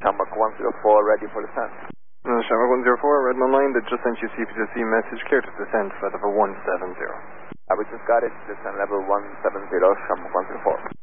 Shamrock 104, ready for descent. Shamrock 104, red my line, that just sent you CP2C message, clear to descent, flight level 170. We just got it, descent level 170, Shamrock 104.